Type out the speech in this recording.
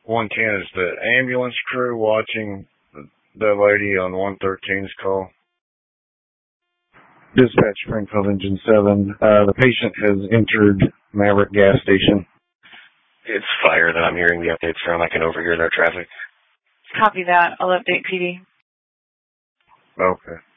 110 is the ambulance crew watching the lady on 113's call. Dispatch Springfield Engine 7. The patient has entered Maverick gas station. It's fire that I'm hearing the updates from. I can overhear their traffic. Copy that. I'll update PD. Okay.